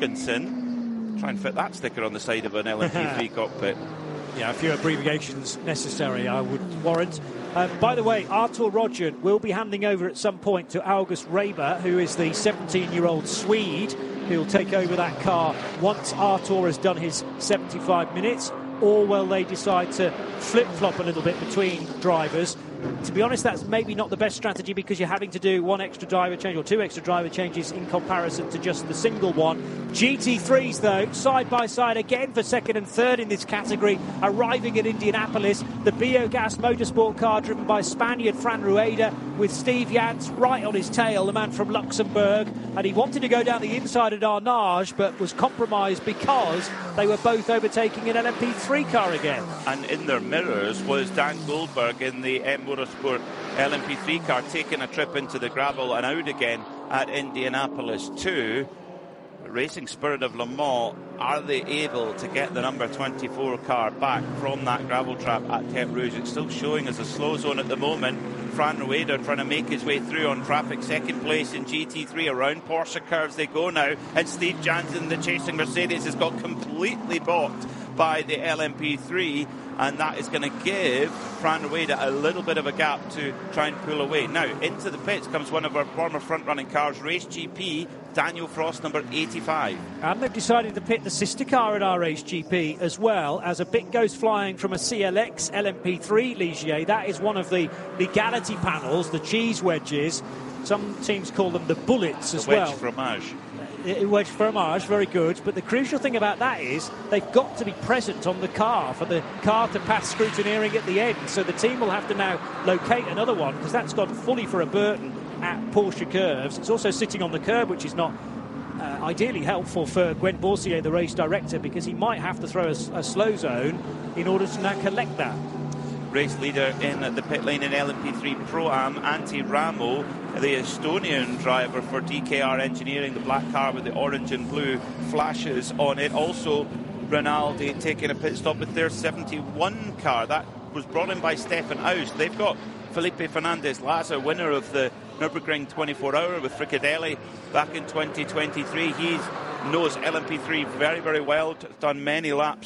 Jorgensen. Try and fit that sticker on the side of an L M P three cockpit. Yeah, a few abbreviations necessary, I would warrant. Um, by the way, Artur Rojon will be handing over at some point to August Reber, who is the seventeen-year-old Swede who'll take over that car once Artur has done his seventy-five minutes, or will they decide to flip-flop a little bit between drivers. To be honest, that's maybe not the best strategy because you're having to do one extra driver change or two extra driver changes in comparison to just the single one. G T threes, though, side by side again for second and third in this category, arriving at Indianapolis. The Biogas motorsport car driven by Spaniard Fran Rueda with Steve Jans right on his tail, the man from Luxembourg. And he wanted to go down the inside at Arnage, but was compromised because they were both overtaking an L M P three car again. And in their mirrors was Dan Goldberg in the M Motorsport L M P three car, taking a trip into the gravel and out again at Indianapolis too. Racing Spirit of Le Mans, are they able to get the number twenty-four car back from that gravel trap at Tête Rouge? It's still showing as a slow zone at the moment. Fran Rueda trying to make his way through on traffic, second place in G T three. Around Porsche curves they go now, and Steve Jansen, the chasing Mercedes, has got completely balked by the L M P three, and that is going to give Fran Rueda a little bit of a gap to try and pull away. Now, into the pits comes one of our former front-running cars, Race G P, Daniel Frost, number eighty-five. And they've decided to pit the sister car at R H G P as well, as a bit goes flying from a C L X L M P three Ligier. That is one of the legality panels, the cheese wedges. Some teams call them the bullets the as wedge well. fromage. Wedge fromage, very good. But the crucial thing about that is they've got to be present on the car for the car to pass scrutineering at the end. So the team will have to now locate another one, because that's gone fully for a Burton at Porsche curves. It's also sitting on the curb, which is not uh, ideally helpful for Gwen Boursier, the race director, because he might have to throw a, a slow zone in order to now collect that. Race leader in the pit lane in L M P three Pro-Am, Antti Ramo, the Estonian driver for D K R Engineering, the black car with the orange and blue flashes on it. Also, Rinaldi taking a pit stop with their seventy-one car. That was brought in by Stefan Aust. They've got Felipe Fernandez-Laza, winner of the Nürburgring twenty-four hour with Fricadelli back in twenty twenty-three. He knows L M P three very, very well, done many laps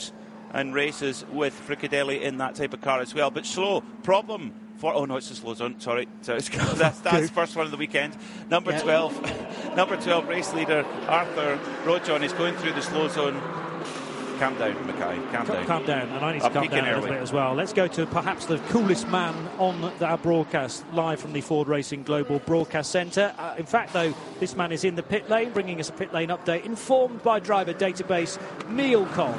and races with Fricadelli in that type of car as well. But slow, problem for, oh no, it's the slow zone, sorry. So it's, that's that's the first one of the weekend. Number yeah. twelve, number twelve race leader Arthur Rojon is going through the slow zone. Calm down, Mackay, calm calm, down. Calm down, and I need to I'm calm down a little early. bit as well. Let's go to perhaps the coolest man on our broadcast, live from the Ford Racing Global Broadcast Centre. Uh, in fact, though, this man is in the pit lane, bringing us a pit lane update, informed by driver database, Neil Cole.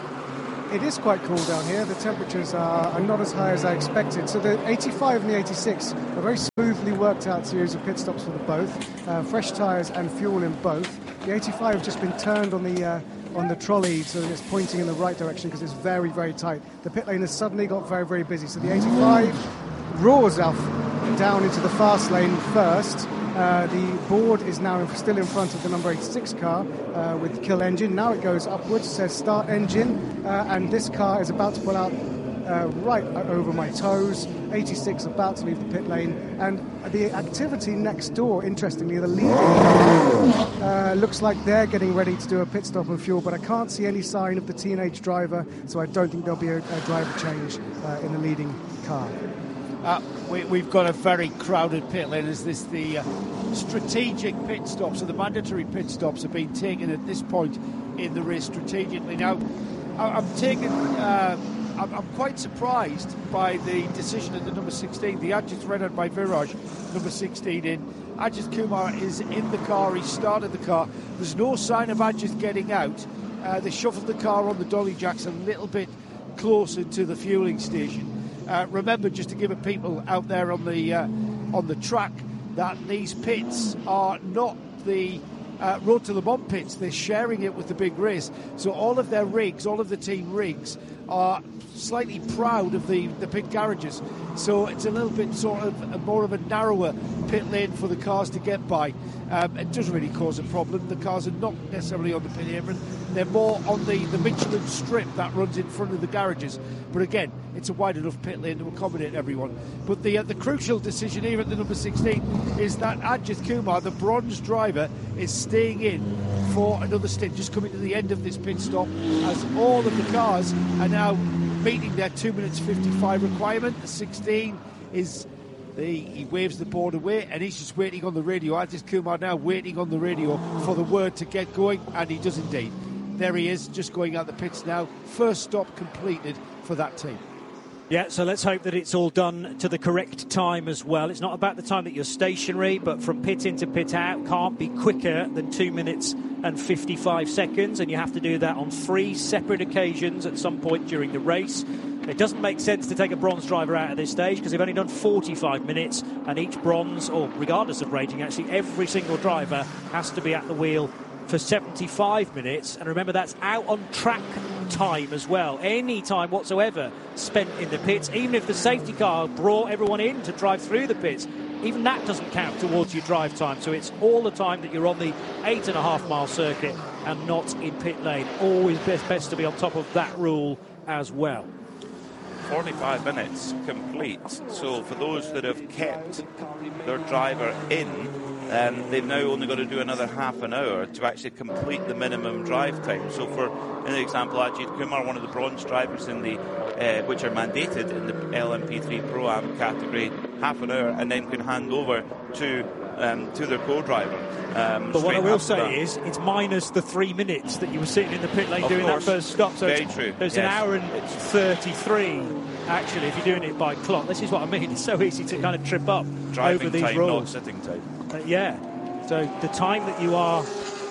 It is quite cool down here. The temperatures are, are not as high as I expected. So the eighty-five and the eighty-six, a very smoothly worked out series of pit stops for the both. Uh, fresh tyres and fuel in both. The eighty-five has just been turned on the... Uh, on the trolley, so it's pointing in the right direction because it's very, very tight. The pit lane has suddenly got very, very busy. So the eighty-five roars off down into the fast lane first. Uh, the board is now still in front of the number eighty-six car uh, with kill engine. Now it goes upwards, says start engine, uh, and this car is about to pull out uh, right over my toes. eighty-six about to leave the pit lane, and the activity next door, interestingly, the leading car, uh, looks like they're getting ready to do a pit stop and fuel, but I can't see any sign of the teenage driver, so I don't think there'll be a, a driver change uh, in the leading car. Uh, we, we've got a very crowded pit lane as this the uh, strategic pit stops, so the mandatory pit stops have been taken at this point in the race strategically. Now, I, I'm taking... Uh, I'm quite surprised by the decision at the number sixteen, the Ajit Renan by Viraj, number sixteen in. Ajit Kumar is in the car, he started the car. There's no sign of Ajit getting out. Uh, they shuffled the car on the dolly jacks a little bit closer to the fueling station. Uh, remember, just to give people out there on the uh, on the track, that these pits are not the uh, Road to Le Mans pits. They're sharing it with the big race. So all of their rigs, all of the team rigs, are slightly proud of the, the pit garages. So it's a little bit sort of a, more of a narrower pit lane for the cars to get by. Um, it doesn't really cause a problem. The cars are not necessarily on the pit apron. They're more on the, the Michelin strip that runs in front of the garages. But again, it's a wide enough pit lane to accommodate everyone. But the uh, the crucial decision here at the number sixteen is that Ajit Kumar, the bronze driver, is staying in for another stint, just coming to the end of this pit stop, as all of the cars are now meeting their two minutes fifty-five requirement. The sixteen is... The, he waves the board away and he's just waiting on the radio. Ajit Kumar now waiting on the radio for the word to get going, and he does indeed. There he is, just going out the pits now. First stop completed for that team. Yeah, so let's hope that it's all done to the correct time as well. It's not about the time that you're stationary, but from pit in to pit out can't be quicker than two minutes and fifty-five seconds, and you have to do that on three separate occasions at some point during the race. It doesn't make sense to take a bronze driver out at this stage because they've only done forty-five minutes, and each bronze, or regardless of rating, actually every single driver has to be at the wheel for seventy-five minutes. And remember, that's out on track time as well. Any time whatsoever spent in the pits, even if the safety car brought everyone in to drive through the pits, even that doesn't count towards your drive time. So it's all the time that you're on the eight and a half mile circuit and not in pit lane. Always best, best to be on top of that rule as well. forty-five minutes complete. So for those that have kept their driver in, um, they've now only got to do another half an hour to actually complete the minimum drive time. So for, in the example, Ajit Kumar, one of the bronze drivers in the uh, which are mandated in the L M P three Pro-Am category, half an hour, and then can hand over to um, to their co-driver. Um, but what I will say that. is, it's minus the three minutes that you were sitting in the pit lane of doing course. that first stop. So Very it's, true. There's yes. an hour and thirty-three, actually, if you're doing it by clock. This is what I mean. It's so easy to kind of trip up Driving over these time, rules. not sitting time. Uh, yeah. So the time that you are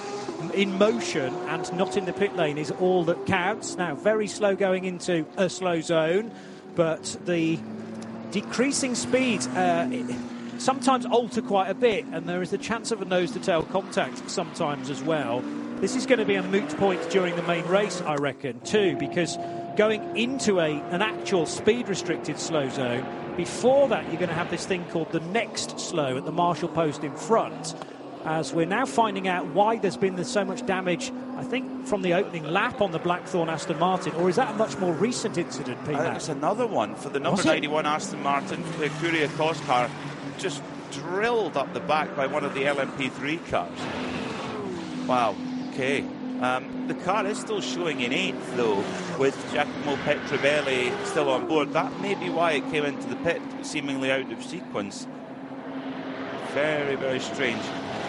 in motion and not in the pit lane is all that counts. Now, very slow going into a slow zone, but the decreasing speed uh, sometimes alter quite a bit, and there is the chance of a nose-to-tail contact sometimes as well. This is going to be a moot point during the main race, I reckon, too, because going into a an actual speed-restricted slow zone, before that you're going to have this thing called the next slow at the marshal post in front, as we're now finding out why there's been so much damage, I think, from the opening lap on the Blackthorn Aston Martin. Or is that a much more recent incident, Pete? Uh, it's another one for the number ninety-one Aston Martin, the Curia Cos car, just drilled up the back by one of the L M P three cars. Wow, okay. Um, the car is still showing in eighth, though, with Giacomo Petrobelli still on board. That may be why it came into the pit seemingly out of sequence. Very, very strange.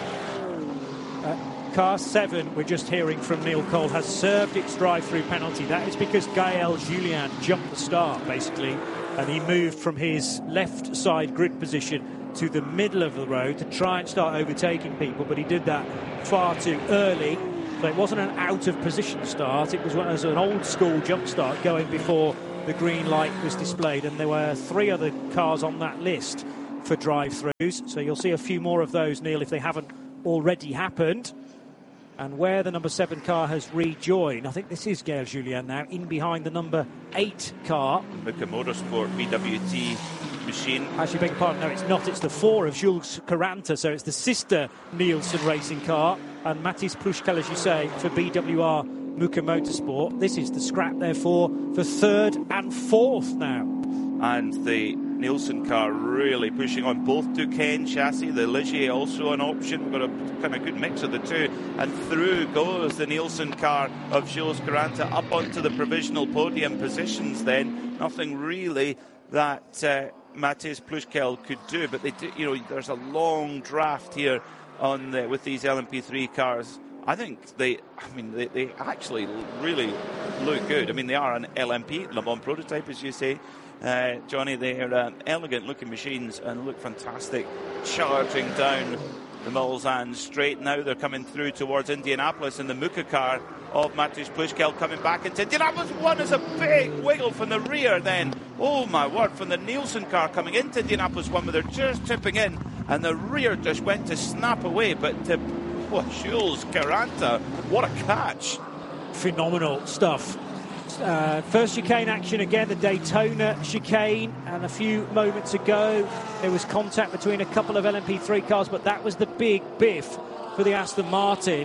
Uh, car seven, we're just hearing from Neil Cole, has served its drive-through penalty. That is because Gael Julien jumped the start, basically, and he moved from his left side grid position to the middle of the road to try and start overtaking people, but he did that far too early. So it wasn't an out-of-position start, it was, one, it was an old-school jump start going before the green light was displayed, and there were three other cars on that list for drive-throughs, so you'll see a few more of those, Neil, if they haven't already happened. And where the number seven car has rejoined, I think this is Gael Julien now, in behind the number eight car. Muka Motorsport V W T machine. Actually, beg your pardon, no, it's not. It's the four of Jules Caranta, so it's the sister Nielsen racing car. And Mathis Puschkel, as you say, for B W R Muka Motorsport. This is the scrap, therefore, for third and fourth now. And the Nielsen car really pushing on both Duquesne chassis, the Ligier also an option. We've got a kind of good mix of the two, and through goes the Nielsen car of Jules Caranta up onto the provisional podium positions. Then nothing really that uh, Mathis Puschkel could do, but they do, you know, there's a long draft here on the, with these L M P three cars. I think they, I mean, they, they actually really look good. I mean, they are an L M P, Le Mans prototype, as you say. Uh, Johnny, they're uh, elegant looking machines and look fantastic, charging down the Mulsanne straight. Now they're coming through towards Indianapolis, and the Muka car of Mathis Puschkel coming back into Indianapolis. One is a big wiggle from the rear then. Oh my word, from the Nielsen car coming into Indianapolis, one where they're just tipping in, and the rear just went to snap away, but to, oh, Jules Caranta, what a catch. Phenomenal stuff. Uh, first chicane action again, the Daytona chicane, and a few moments ago there was contact between a couple of L M P three cars, but that was the big biff for the Aston Martin.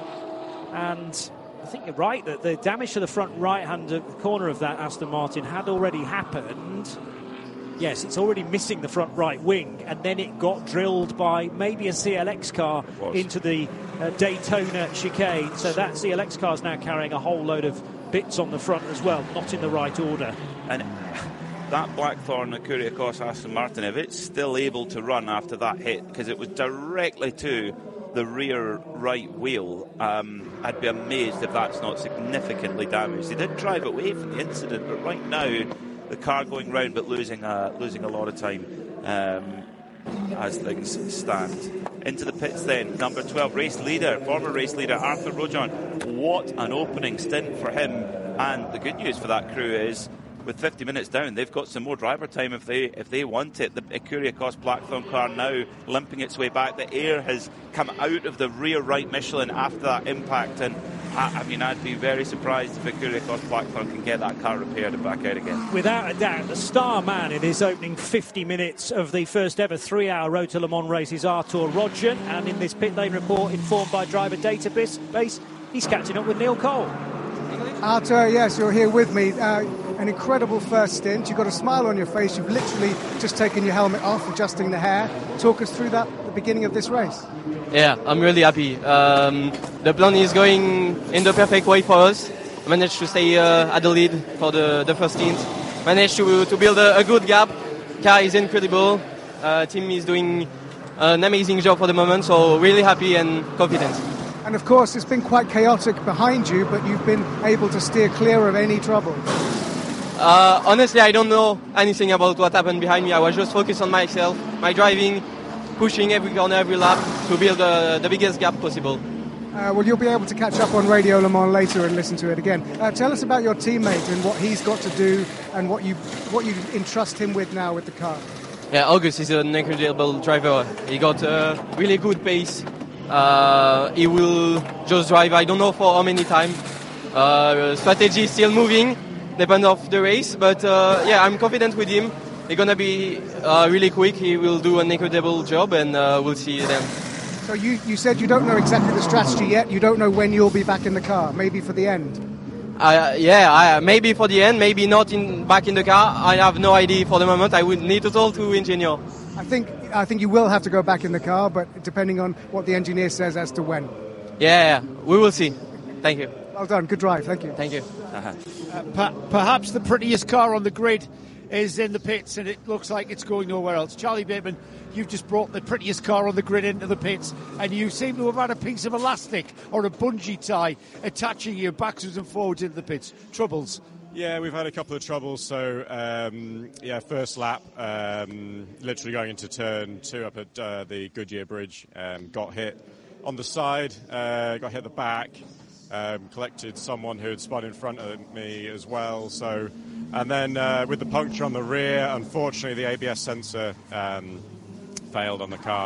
And I think you're right that the damage to the front right-hand corner of that Aston Martin had already happened. Yes, it's already missing the front right wing, and then it got drilled by maybe a C L X car into the uh, Daytona chicane. So that C L X car is now carrying a whole load of bits on the front as well, not in the right order. And that Blackthorn Kyrgios Aston Martin, if it's still able to run after that hit, because it was directly to the rear right wheel, um, I'd be amazed if that's not significantly damaged. They did drive away from the incident, but right now the car going round but losing a, losing a lot of time um, as things stand. Into the pits then, number twelve, race leader, former race leader Arthur Rojon. What an opening stint for him. And the good news for that crew is, with fifty minutes down, they've got some more driver time if they if they want it. The Kyrgios Blackthorn car now limping its way back. The air has come out of the rear right Michelin after that impact, and I, I mean, I'd be very surprised if Kyrgios Blackthorn can get that car repaired and back out again. Without a doubt, the star man in his opening fifty minutes of the first ever three-hour Road to Le Mans race is Arthur Rojon, and in this pit lane report informed by Driver Database, he's catching up with Neil Cole. Arthur, yes, you're here with me. Uh, an incredible first stint. You've got a smile on your face. You've literally just taken your helmet off, adjusting the hair. Talk us through that, the beginning of this race. Yeah, I'm really happy. Um, the plan is going in the perfect way for us. Managed to stay uh, at the lead for the, the first stint. Managed to, to build a, a good gap. Car is incredible. Uh, team is doing an amazing job for the moment, so really happy and confident. And of course, it's been quite chaotic behind you, but you've been able to steer clear of any trouble. Uh, honestly, I don't know anything about what happened behind me. I was just focused on myself, my driving, pushing every corner, every lap to build uh, the biggest gap possible. Uh, well, you'll be able to catch up on Radio Le Mans later and listen to it again. Uh, tell us about your teammate and what he's got to do and what you what you entrust him with now with the car. Yeah, August is an incredible driver. He got a really good pace. Uh, he will just drive, I don't know for how many time. Uh, strategy is still moving, depend of the race, but uh, yeah, I'm confident with him. He's gonna be uh, really quick. He will do an incredible job, and uh, we'll see them. So you, you said you don't know exactly the strategy yet. You don't know when you'll be back in the car. Maybe for the end. Uh, yeah, I, maybe for the end, maybe not in back in the car. I have no idea for the moment. I would need to talk to engineer. I think I think you will have to go back in the car, but depending on what the engineer says as to when. Yeah, we will see. Thank you. Well done, good drive, thank you. Thank you. Uh-huh. Uh, per- perhaps the prettiest car on the grid is in the pits, and it looks like it's going nowhere else. Charlie Bateman, you've just brought the prettiest car on the grid into the pits, and you seem to have had a piece of elastic or a bungee tie attaching you backwards and forwards into the pits. Troubles? Yeah, we've had a couple of troubles. So, um, yeah, first lap, um, literally going into turn two up at uh, the Goodyear Bridge, um, got hit on the side, uh, got hit at the back, um, collected someone who had spun in front of me as well. So, and then uh, with the puncture on the rear, unfortunately, the A B S sensor um, failed on the car.